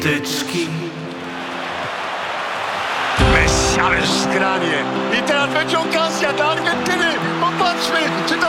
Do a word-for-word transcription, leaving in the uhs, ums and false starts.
Tyczki. Messi, ależ zgranie. I teraz będzie okazja dla Argentyny. Popatrzmy, czy